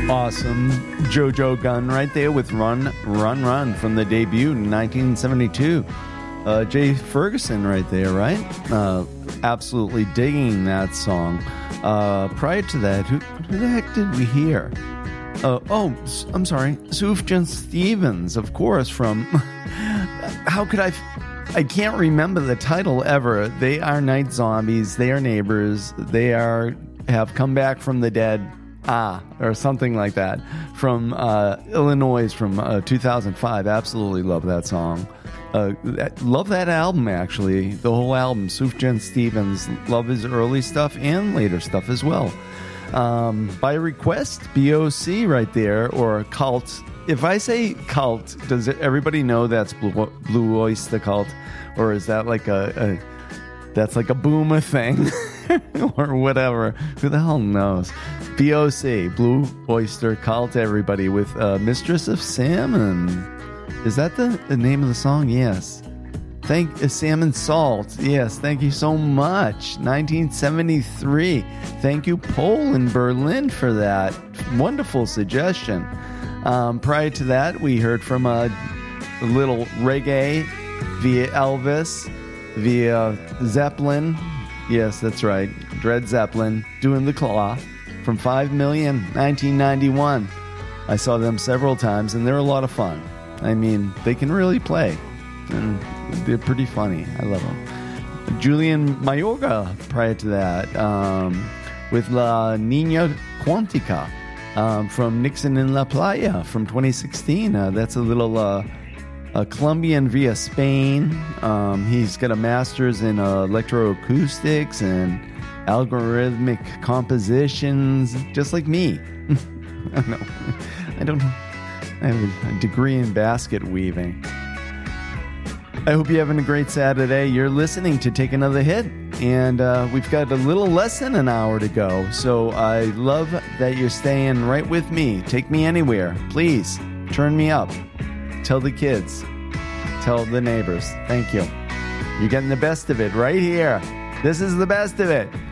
Awesome JoJo Gunn right there with Run, Run, Run from the debut in 1972. Jay Ferguson right there, right? Absolutely digging that song. Prior to that, who the heck did we hear? I'm sorry. Sufjan Stevens, of course, from... How could I can't remember the title ever. They Are Night Zombies. They Are Neighbors. Have come back from the dead. Or something like that. From Illinois from 2005. Absolutely love that song. Love that album, actually. The whole album. Sufjan Stevens. Love his early stuff and later stuff as well. By request, BOC right there, or Cult. If I say Cult, does everybody know that's Blue Oyster Cult? Or is that like that's like a boomer thing? Or whatever. Who the hell knows? BOC, Blue Oyster Cult, everybody, with Mistress of Salmon. Is that the name of the song? Yes. Salmon Salt. Yes, thank you so much. 1973. Thank you, Paul in Berlin, for that wonderful suggestion. Prior to that, we heard from a little reggae via Elvis, via Zeppelin. Yes, that's right. Dred Zeppelin doing The Claw from 5 Million, 1991. I saw them several times, and they're a lot of fun. I mean, they can really play, and they're pretty funny. I love them. Julian Mayorga prior to that, with La Niña Quantica from Nixon in La Playa from 2016. That's a little Colombian via Spain. He's got a master's in electroacoustics and algorithmic compositions, just like me. I have a degree in basket weaving. I hope you're having a great Saturday. You're listening to Take Another Hit, and we've got a little less than an hour to go. So I love that you're staying right with me. Take me anywhere. Please, turn me up. Tell the kids. Tell the neighbors. Thank you. You're getting the best of it right here. This is the best of it.